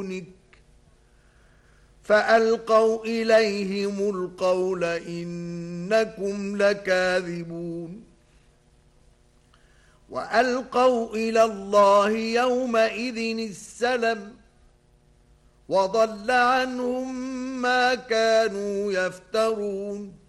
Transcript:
فألقوا إليهم القول إنكم لكاذبون وألقوا إلى الله يومئذ السلم وضل عنهم ما كانوا يفترون